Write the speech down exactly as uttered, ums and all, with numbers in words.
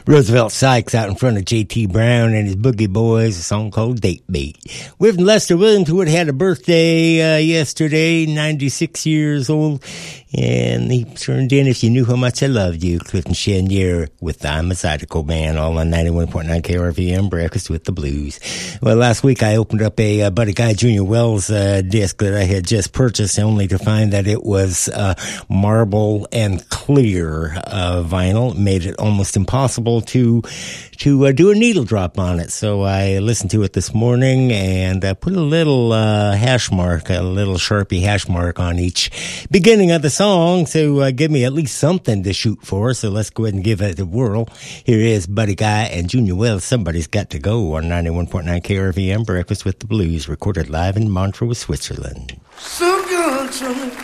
Roosevelt Sykes out in front of J T Brown and his Boogie Boys, a song called Date Bait. With Lester Williams, who had had a birthday uh, yesterday, ninety-six years old, and he turned in If You Knew How Much I Loved You, Clifton Chenier with the I'm a Zydeco Band, all on ninety-one point nine K R V M, Breakfast with the Blues. Well, last week I opened up a uh, Buddy Guy Junior Wells uh, disc that I had just purchased, only to find that it was uh, marble and clear uh, vinyl. It made it almost impossible to to uh, do a needle drop on it. So I listened to it this morning and uh, put a little uh, hash mark, a little Sharpie hash mark on each beginning of the song to uh, give me at least something to shoot for. So let's go ahead and give it a whirl. Here is Buddy Guy and Junior Wells, Somebody's Got to Go, on ninety-one point nine K R V M, Breakfast with the Blues, recorded live in Montreux, Switzerland. So good to me.